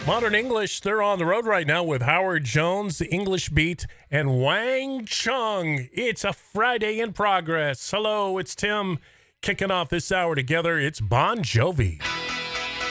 Modern English, they're on the road right now with Howard Jones, the English Beat, and Wang Chung. It's a Friday in progress. Hello, it's Tim kicking off this hour together. It's Bon Jovi.